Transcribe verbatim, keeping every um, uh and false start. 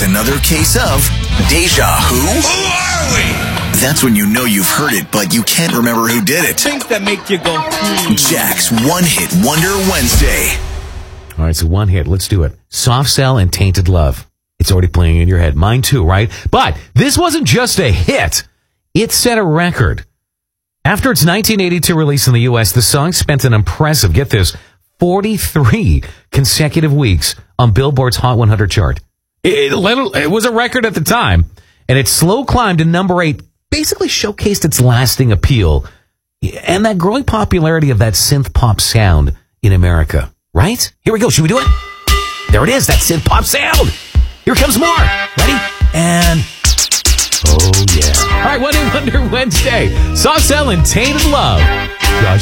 another case of Deja Who? Who are we? That's when you know you've heard it, but you can't remember who did it. Things that make you go, hmm. Jack's One Hit Wonder Wednesday. All right, so one hit. Let's do it. Soft Cell and Tainted Love. It's already playing in your head. Mine too, right? But this wasn't just a hit. It set a record. After its nineteen eighty-two release in the U S, the song spent an impressive, get this, forty-three consecutive weeks on Billboard's Hot one hundred chart. It, it, it was a record at the time, and its slow climb to number eight basically showcased its lasting appeal and that growing popularity of that synth pop sound in America. Right? Here we go. Should we do it? There it is, that synth pop sound. Here comes more. Ready? And... oh, yeah. All right, One Hit Wonder Wednesday. Soft Cell and Tainted Love. Josh